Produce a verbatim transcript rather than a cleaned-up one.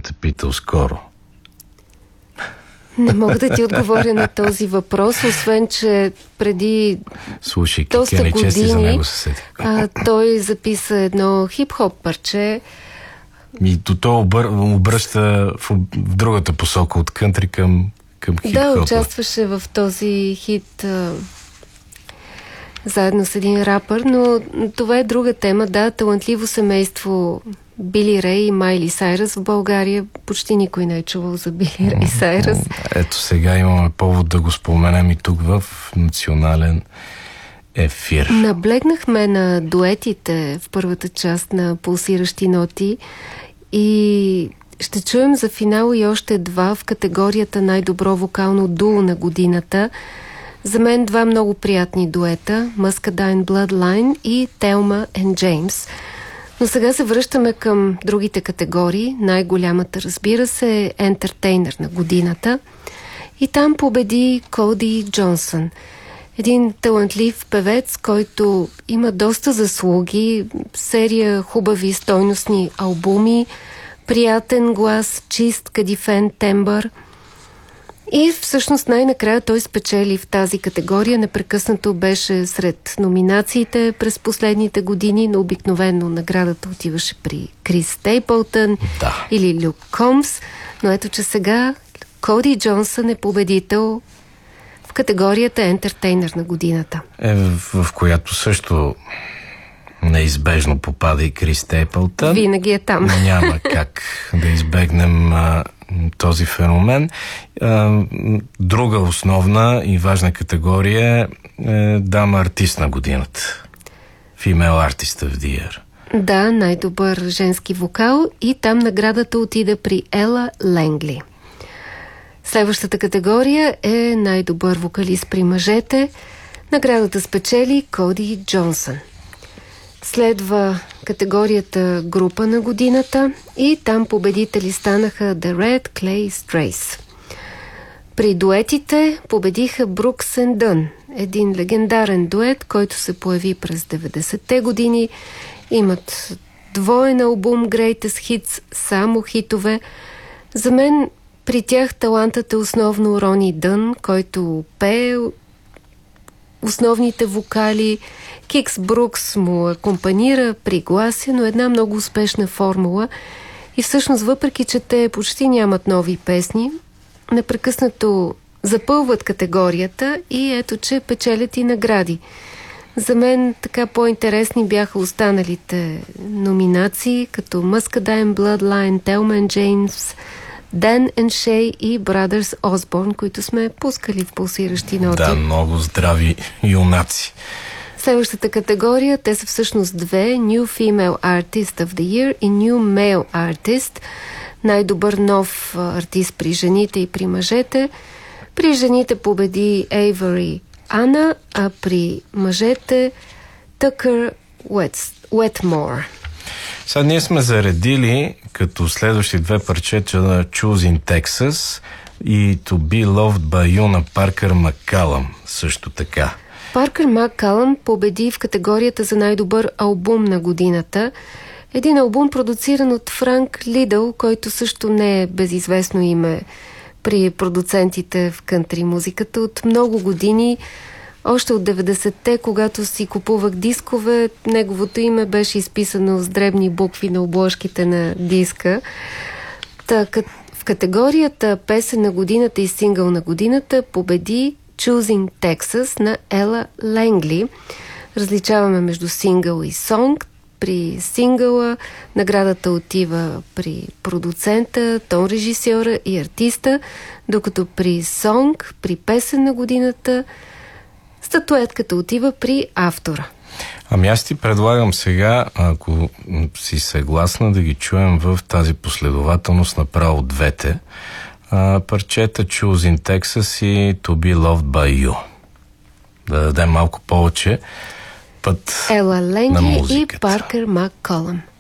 те питал скоро. Не мога да ти отговоря на този въпрос, освен, че преди Слушай, доста Кикене, години чести за него се сетих. а, той записа едно хип-хоп парче. И то, то обър... обръща в, в другата посока, от кънтри към, към хип-хопа. Да, участваше в този хит а, заедно с един рапър, но това е друга тема. Да, талантливо семейство Били Рей и Майли Сайръс. В България почти никой не е чувал за Били Рей Сайръс. Ето сега имаме повод да го споменем и тук в национален ефир. Наблегнахме на дуетите в първата част на Пулсиращи ноти и ще чуем за финал и още два в категорията най-добро вокално дуо на годината. За мен два много приятни дуета – Muscadine Bloodline и Thelma and James. Но сега се връщаме към другите категории. Най-голямата, разбира се, е ентертейнер на годината. И там победи Коди Джонсън. Един талантлив певец, който има доста заслуги, серия хубави стойностни албуми, приятен глас, чист кадифен тембър. И всъщност най-накрая той спечели в тази категория. Непрекъснато беше сред номинациите през последните години, но обикновено наградата отиваше при Крис Стейпълтън да. или Люк Комс. Но ето, че сега Коди Джонсън е победител в категорията ентертейнер на годината. Е, в, в която също неизбежно попада и Крис Стейпълтън. Винаги е там. Няма как да избегнем а, този феномен. А, друга основна и важна категория е дама артист на годината. Female Artist of the Year. Да, най-добър женски вокал и там наградата отида при Ела Лангли. Следващата категория е най-добър вокалист при мъжете. Наградата спечели Коди Джонсън. Следва категорията група на годината и там победители станаха The Red Clay Strays. При дуетите победиха Брукс енд Дън, един легендарен дует, който се появи през деветдесетте години. Имат двоен албум Greatest Hits, само хитове. За мен при тях талантът е основно Рони Дън, който пее основните вокали. Кикс Брукс му акомпанира при гласа, но една много успешна формула. И всъщност, въпреки че те почти нямат нови песни, непрекъснато запълват категорията и ето, че печелят и награди. За мен така по-интересни бяха останалите номинации, като Muscadine Bloodline, Thelma and James, Dan and Shay и Brothers Osborne, които сме пускали в Пулсиращи ноти. Да, много здрави юнаци. Следващата категория, те са всъщност две: New Female Artist of the Year и New Male Artist. Най-добър нов артист при жените и при мъжете. При жените победи Avery Ана, а при мъжете Tucker Wetmore. Сега ние сме заредили като следващи две парчета на Choosing Texas и To Be Loved by You на Паркър Маккалъм също така. Паркър Маккалъм победи в категорията за най-добър албум на годината. Един албум, продуциран от Франк Лидъл, който също не е безизвестно име при продуцентите в кънтри музиката. От много години, още от деветдесетте, когато си купувах дискове, неговото име беше изписано с дребни букви на обложките на диска. Та, в категорията песен на годината и сингъл на годината победи Choosing Texas на Ела Лангли. Различаваме между сингъл и сонг. При сингъла наградата отива при продуцента, тон режисьора и артиста, докато при сонг, при песен на годината, статуетката отива при автора. Ами аз ти предлагам сега, ако си съгласна, да ги чуем в тази последователност направо двете а, парчета Choosing Texas и To Be Loved by You. Да дадем малко повече път Ела на Лангли и музиката. Паркър Маккалъм.